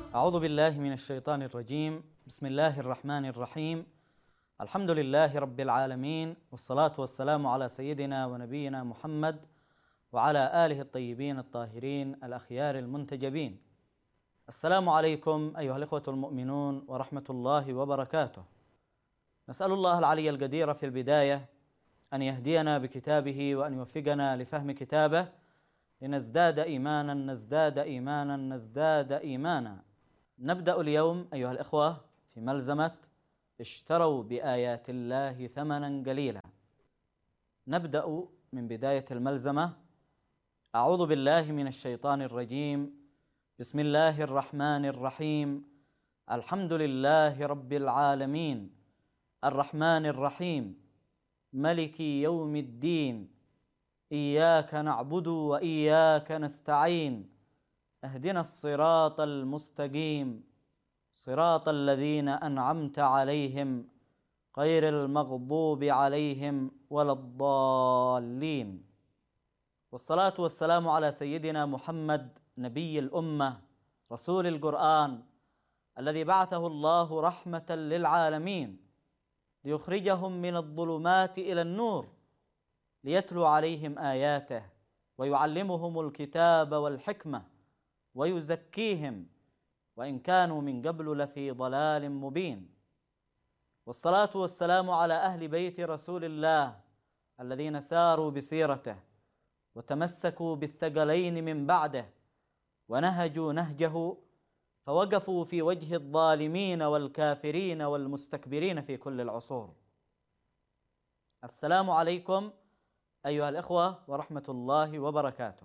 أعوذ بالله من الشيطان الرجيم. بسم الله الرحمن الرحيم. الحمد لله رب العالمين، والصلاة والسلام على سيدنا ونبينا محمد وعلى آله الطيبين الطاهرين الأخيار المنتجبين. السلام عليكم أيها الإخوة المؤمنون ورحمة الله وبركاته. نسأل الله العلي القدير في البداية أن يهدينا بكتابه وأن يوفقنا لفهم كتابه لنزداد إيمانا نزداد إيمانا نزداد إيمانا. نبدأ اليوم أيها الإخوة في ملزمة اشتروا بآيات الله ثمنا قليلا. نبدأ من بداية الملزمة. أعوذ بالله من الشيطان الرجيم. بسم الله الرحمن الرحيم. الحمد لله رب العالمين الرحمن الرحيم ملك يوم الدين إياك نعبد وإياك نستعين اهدنا الصراط المستقيم صراط الذين أنعمت عليهم غير المغضوب عليهم ولا الضالين. والصلاة والسلام على سيدنا محمد نبي الأمة رسول القرآن الذي بعثه الله رحمة للعالمين ليخرجهم من الظلمات إلى النور ليتلو عليهم آياته ويعلمهم الكتاب والحكمة ويزكيهم وإن كانوا من قبل لفي ضلال مبين. والصلاة والسلام على أهل بيت رسول الله الذين ساروا بسيرته وتمسكوا بالثقلين من بعده ونهجوا نهجه فوقفوا في وجه الظالمين والكافرين والمستكبرين في كل العصور. السلام عليكم أيها الإخوة ورحمة الله وبركاته.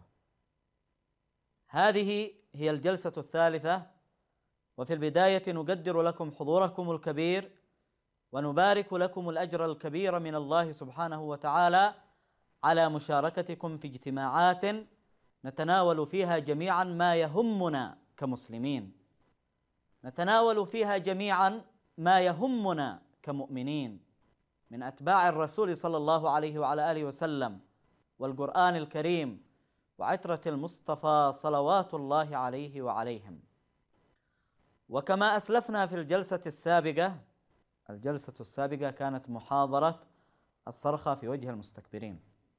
هذه هي الجلسة الثالثة، وفي البداية نقدر لكم حضوركم الكبير ونبارك لكم الأجر الكبير من الله سبحانه وتعالى على مشاركتكم في اجتماعات نتناول فيها جميعا ما يهمنا كمسلمين، نتناول فيها جميعا ما يهمنا كمؤمنين من أتباع الرسول صلى الله عليه وعلى آله وسلم والقرآن الكريم وعترة المصطفى صلوات الله عليه وعليهم. وكما أسلفنا في الجلسة السابقة كانت محاضرة الصرخة في وجه المستكبرين.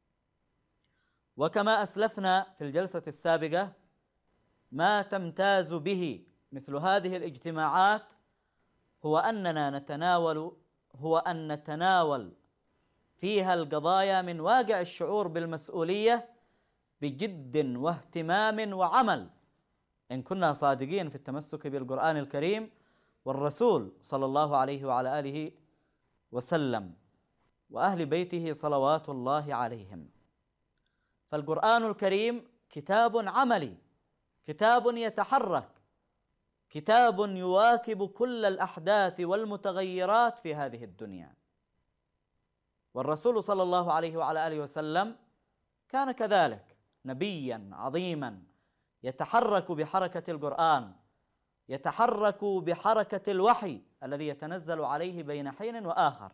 وكما أسلفنا في الجلسة السابقة ما تمتاز به مثل هذه الاجتماعات هو أن نتناول فيها القضايا من واقع الشعور بالمسؤولية بجد واهتمام وعمل، إن كنا صادقين في التمسك بالقرآن الكريم والرسول صلى الله عليه وعلى آله وسلم وأهل بيته صلوات الله عليهم. فالقرآن الكريم كتاب عملي، كتاب يتحرك، كتاب يواكب كل الأحداث والمتغيرات في هذه الدنيا. والرسول صلى الله عليه وعلى آله وسلم كان كذلك نبيا عظيما يتحرك بحركة القرآن، يتحرك بحركة الوحي الذي يتنزل عليه بين حين وآخر،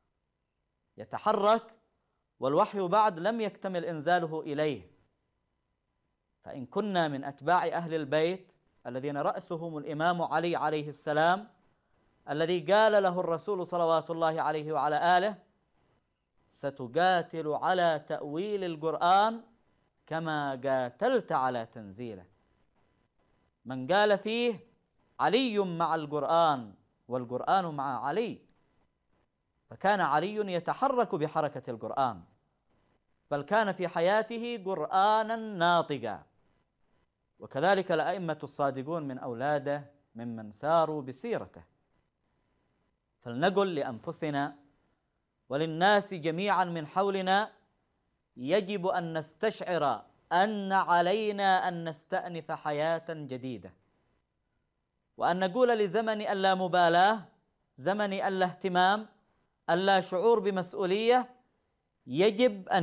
يتحرك والوحي بعد لم يكتمل إنزاله إليه. فإن كنا من أتباع أهل البيت الذين رأسهم الإمام علي عليه السلام الذي قال له الرسول صلوات الله عليه وعلى آله: ستقاتل على تأويل القرآن كما قاتلت على تنزيله. من قال فيه علي مع القرآن والقرآن مع علي، فكان علي يتحرك بحركة القرآن، بل كان في حياته قرآنا ناطقا. وكذلك الأئمة الصادقون من أولاده ممن ساروا بسيرته. فلنقل لأنفسنا وللناس جميعا من حولنا يجب أن نستشعر أن علينا أن نستأنف حياة جديدة، وأن نقول لزمن اللامبالاة، زمن الاهتمام، اللا شعور بمسؤولية، يجب أن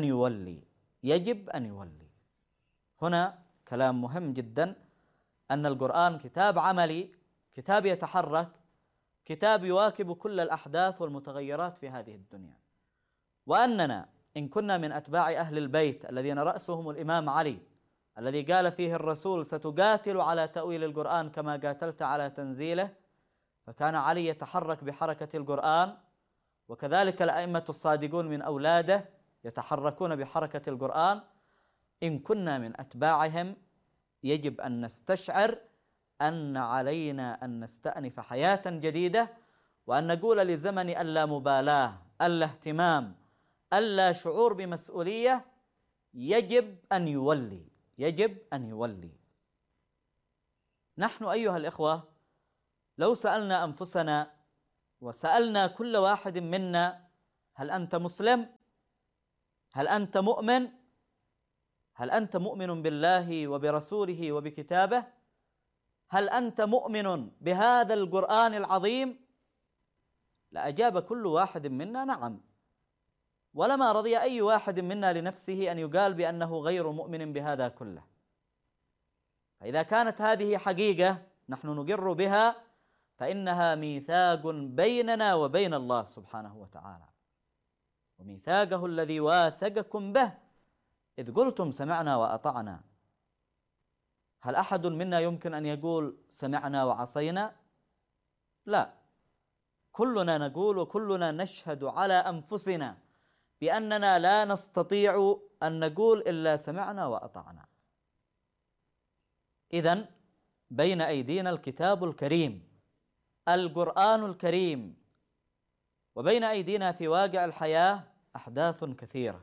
يولي. هنا كلام مهم جدا، أن القرآن كتاب عملي، كتاب يتحرك، كتاب يواكب كل الأحداث والمتغيرات في هذه الدنيا. وأننا إن كنا من أتباع أهل البيت الذين رأسهم الإمام علي الذي قال فيه الرسول ستقاتل على تأويل القرآن كما قاتلت على تنزيله، فكان علي يتحرك بحركة القرآن، وكذلك الأئمة الصادقون من أولاده يتحركون بحركة القرآن. إن كنا من أتباعهم يجب أن نستشعر أن علينا أن نستأنف حياة جديدة، وأن نقول لزمن اللامبالاة، الاهتمام، اللا شعور بمسؤولية، يجب أن يولي، يجب أن يولي. نحن أيها الإخوة لو سألنا أنفسنا وسألنا كل واحد منا: هل أنت مسلم؟ هل أنت مؤمن؟ هل أنت مؤمن بالله وبرسوله وبكتابه؟ هل أنت مؤمن بهذا القرآن العظيم؟ لأجاب كل واحد منا نعم، ولما رضي أي واحد منا لنفسه أن يقال بأنه غير مؤمن بهذا كله. فإذا كانت هذه حقيقة نحن نقر بها، فإنها ميثاق بيننا وبين الله سبحانه وتعالى، وميثاقه الذي واثقكم به إذ قلتم سمعنا وأطعنا. هل أحد منا يمكن أن يقول سمعنا وعصينا؟ لا، كلنا نقول وكلنا نشهد على أنفسنا بأننا لا نستطيع أن نقول إلا سمعنا وأطعنا. إذن بين أيدينا الكتاب الكريم، القرآن الكريم، وبين أيدينا في واقع الحياة أحداث كثيرة.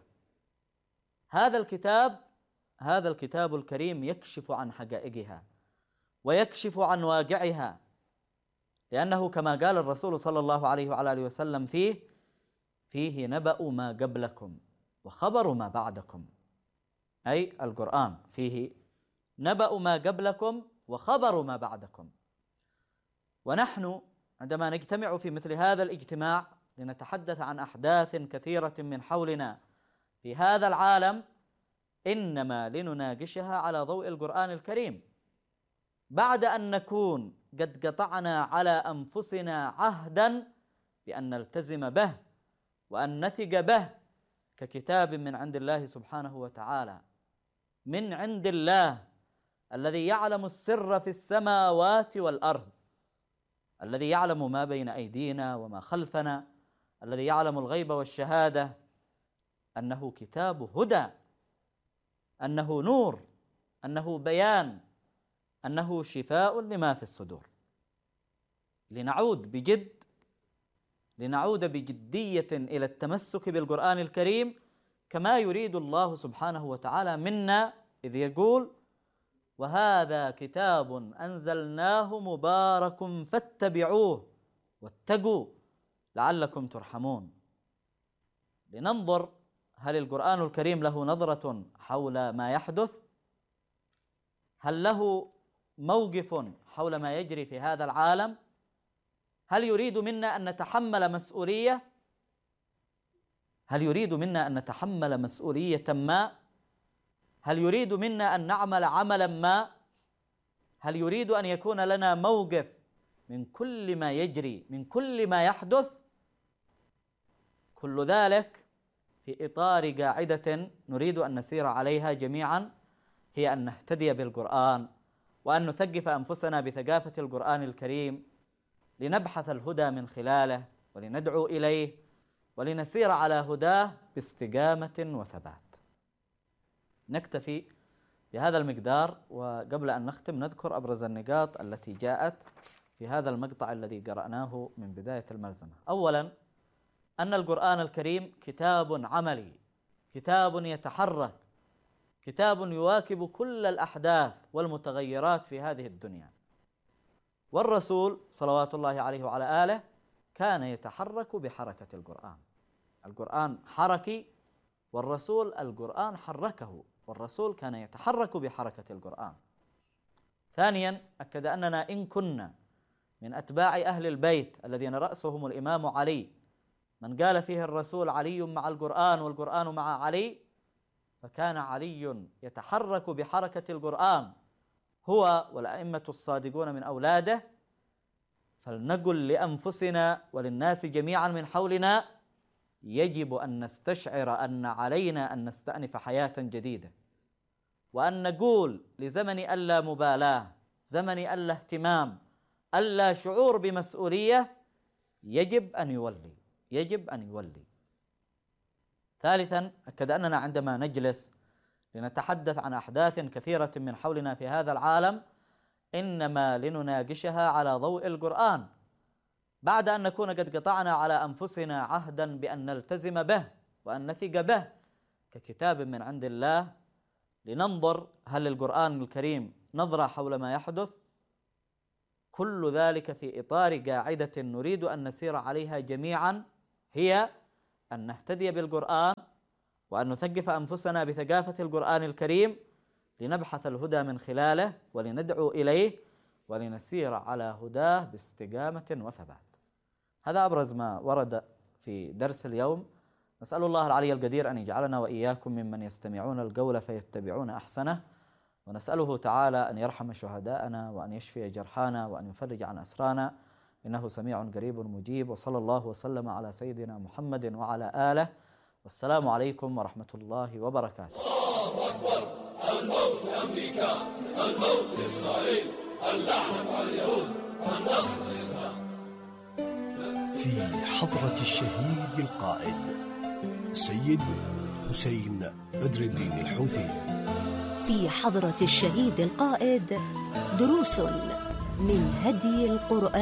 هذا الكتاب الكريم يكشف عن حقائقها ويكشف عن واقعها، لأنه كما قال الرسول صلى الله عليه وعلى آله وسلم فيه نبأ ما قبلكم وخبر ما بعدكم، أي القرآن فيه نبأ ما قبلكم وخبر ما بعدكم. ونحن عندما نجتمع في مثل هذا الاجتماع لنتحدث عن أحداث كثيرة من حولنا في هذا العالم، إنما لنناقشها على ضوء القرآن الكريم، بعد أن نكون قد قطعنا على أنفسنا عهدا بأن نلتزم به وأن نثق به ككتاب من عند الله سبحانه وتعالى، من عند الله الذي يعلم السر في السماوات والأرض، الذي يعلم ما بين أيدينا وما خلفنا، الذي يعلم الغيب والشهادة، أنه كتاب هدى، أنه نور، أنه بيان، أنه شفاء لما في الصدور. لنعود بجدية إلى التمسك بالقرآن الكريم كما يريد الله سبحانه وتعالى منا، إذ يقول: وهذا كتاب أنزلناه مبارك فاتبعوه واتقوا لعلكم ترحمون. لننظر هل القرآن الكريم له نظرة حول ما يحدث؟ هل له موقف حول ما يجري في هذا العالم؟ هل يريد منا أن نتحمل مسؤولية؟ هل يريد منا أن نتحمل مسؤولية ما؟ هل يريد منا أن نعمل عملا ما؟ هل يريد أن يكون لنا موقف من كل ما يجري، من كل ما يحدث؟ كل ذلك في إطار قاعدة نريد أن نسير عليها جميعا، هي أن نهتدي بالقرآن وأن نثقف أنفسنا بثقافة القرآن الكريم، لنبحث الهدى من خلاله ولندعو إليه ولنسير على هداه باستقامة وثبات. نكتفي بهذا المقدار، وقبل أن نختم نذكر أبرز النقاط التي جاءت في هذا المقطع الذي قرأناه من بداية الملزمة. أولا، أن القرآن الكريم كتاب عملي، كتاب يتحرك، كتاب يواكب كل الأحداث والمتغيرات في هذه الدنيا. والرسول صلوات الله عليه وعلى آله كان يتحرك بحركة القرآن. القرآن حركي، والرسول القرآن حركه، والرسول كان يتحرك بحركة القرآن. ثانيا، أكد أننا إن كنا من أتباع أهل البيت الذين رأسهم الإمام علي، من قال فيه الرسول علي مع القرآن والقرآن مع علي، فكان علي يتحرك بحركة القرآن هو والأئمة الصادقون من أولاده. فلنقل لأنفسنا وللناس جميعا من حولنا: يجب أن نستشعر أن علينا أن نستأنف حياة جديدة، وأن نقول لزمن اللا مبالاة، زمن اللا اهتمام، اللا شعور بمسؤولية، يجب أن يولي، يجب أن يولي. ثالثا، أكد أننا عندما نجلس لنتحدث عن أحداث كثيرة من حولنا في هذا العالم إنما لنناقشها على ضوء القرآن، بعد أن نكون قد قطعنا على أنفسنا عهدا بأن نلتزم به وأن نثق به ككتاب من عند الله، لننظر هل القرآن الكريم نظرة حول ما يحدث. كل ذلك في إطار قاعدة نريد أن نسير عليها جميعا، هي أن نهتدي بالقرآن وأن نثقف أنفسنا بثقافة القرآن الكريم، لنبحث الهدى من خلاله ولندعو إليه ولنسير على هداه باستقامة وثبات. هذا أبرز ما ورد في درس اليوم. نسأل الله العلي القدير أن يجعلنا وإياكم ممن يستمعون القول فيتبعون أحسنه، ونسأله تعالى أن يرحم شهداءنا وأن يشفي جرحانا وأن يفرج عن أسرانا، إنه سميع قريب مجيب. وصلى الله وسلم على سيدنا محمد وعلى آله، والسلام عليكم ورحمة الله وبركاته. الله أكبر. الموت لأمريكا، الموت لإسرائيل، اللعنة على اليهود، النصر للإسلام. في حضرة الشهيد القائد سيد حسين بدر الدين الحوثي. في حضرة الشهيد القائد دروس من هدي القرآن